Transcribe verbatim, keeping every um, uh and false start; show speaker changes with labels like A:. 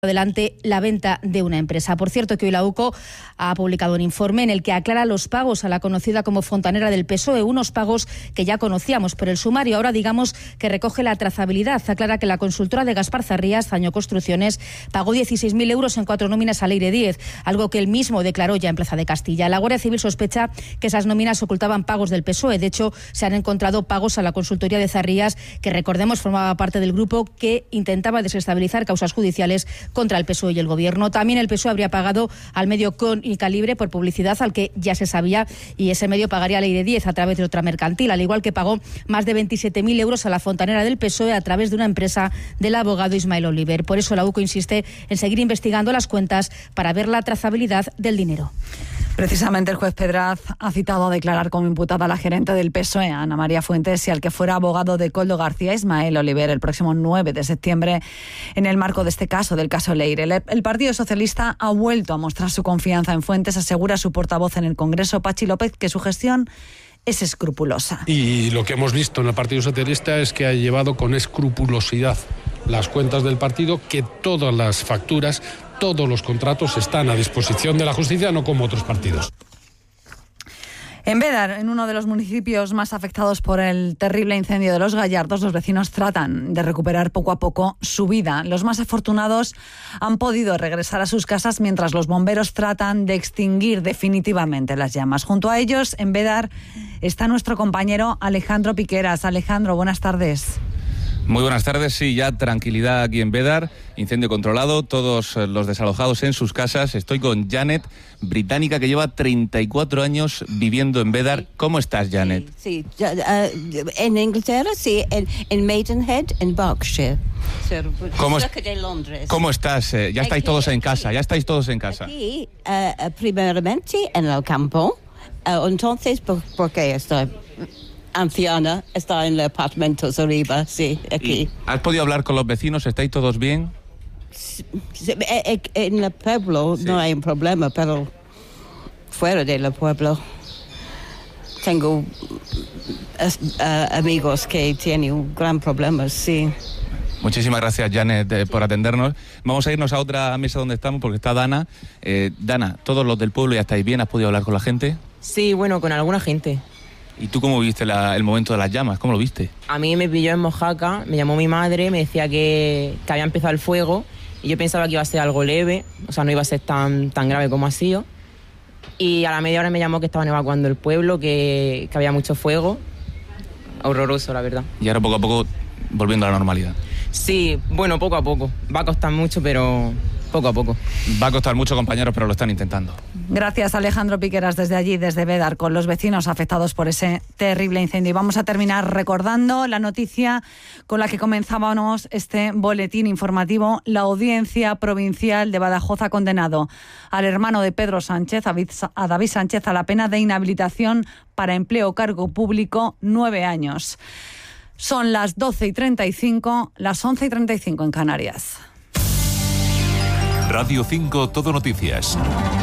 A: adelante la venta de una empresa. Por cierto, que hoy la UCO ha publicado un informe en el que aclara los pagos a la conocida como fontanera del P S O E, unos pagos que ya conocíamos, pero el sumario ahora digamos que recoge la trazabilidad. Aclara que la consultora de Gaspar Zarrías, Zaño Construcciones, pagó dieciséis mil euros en cuatro nóminas al Eire diez, algo que él mismo declaró ya en Plaza de Castilla. La Guardia Civil sospecha que esas nóminas ocultaban pagos del P S O E. De hecho, se han encontrado pagos a la consultoría de Zarrías, que recordemos formaba parte del grupo que intentaba desestabilizar causas judiciales contra el P S O E y el Gobierno. También el P S O E habría pagado al medio Con y Calibre por publicidad, al que ya se sabía, y ese medio pagaría al Eire diez a través de otra mercantil, al igual que pagó más de veintisiete mil euros a la fontanera del P S O E a través de una empresa del abogado Ismael Oliver. Por eso la UCO insiste en seguir investigando las cuentas para ver la trazabilidad del dinero.
B: Precisamente el juez Pedraz ha citado a declarar como imputada a la gerente del P S O E, Ana María Fuentes, y al que fuera abogado de Koldo García, Ismael Oliver, el próximo nueve de septiembre, en el marco de este caso, del caso Leire. El Partido Socialista ha vuelto a mostrar su confianza en Fuentes, asegura su portavoz en el Congreso, Pachi López, que su gestión es escrupulosa.
C: Y lo que hemos visto en el Partido Socialista es que ha llevado con escrupulosidad las cuentas del partido, que todas las facturas, todos los contratos están a disposición de la justicia, no como otros partidos.
B: En Bédar, en uno de los municipios más afectados por el terrible incendio de Los Gallardos, los vecinos tratan de recuperar poco a poco su vida. Los más afortunados han podido regresar a sus casas mientras los bomberos tratan de extinguir definitivamente las llamas. Junto a ellos, en Bédar, está nuestro compañero Alejandro Piqueras. Alejandro, buenas tardes.
D: Muy buenas tardes, sí, ya tranquilidad aquí en Bédar, incendio controlado, todos los desalojados en sus casas. Estoy con Janet, británica que lleva treinta y cuatro años viviendo en Bédar. ¿Cómo estás, Janet?
E: Sí, sí. Uh, en Inglaterra, sí, en, en Maidenhead, en Berkshire.
D: ¿Cómo, es,
E: cerca de Londres.
D: ¿Cómo estás? Eh, ya estáis aquí, todos en casa, ya estáis todos en casa.
E: Aquí, uh, primeramente en el campo, uh, entonces, ¿por, por qué estoy...? Anciana, está en los apartamentos arriba, sí, aquí.
D: ¿Has podido hablar con los vecinos? ¿Estáis todos bien?
E: Sí, en el pueblo sí. No hay un problema, pero fuera del pueblo tengo uh, amigos que tienen un gran problema, sí.
D: Muchísimas gracias, Janet, eh, por atendernos. Vamos a irnos a otra mesa donde estamos porque está Dana. Eh, Dana, todos los del pueblo ya estáis bien, ¿has podido hablar con la gente?
F: Sí, bueno, con alguna gente.
D: ¿Y tú cómo viste la, el momento de las llamas? ¿Cómo lo viste?
F: A mí me pilló en Mojaca, me llamó mi madre, me decía que, que había empezado el fuego y yo pensaba que iba a ser algo leve, o sea, no iba a ser tan, tan grave como ha sido. Y a la media hora me llamó que estaban evacuando el pueblo, que, que había mucho fuego. Horroroso, la verdad.
D: Y ahora poco a poco volviendo a la normalidad.
F: Sí, bueno, poco a poco. Va a costar mucho, pero poco a poco.
D: Va a costar mucho, compañeros, pero lo están intentando.
B: Gracias, Alejandro Piqueras, desde allí, desde Bédar, con los vecinos afectados por ese terrible incendio. Y vamos a terminar recordando la noticia con la que comenzábamos este boletín informativo. La Audiencia Provincial de Badajoz ha condenado al hermano de Pedro Sánchez, a David Sánchez, a la pena de inhabilitación para empleo o cargo público, nueve años. Son las doce y treinta y cinco, las once y treinta y cinco en Canarias.
G: Radio cinco, Todo Noticias.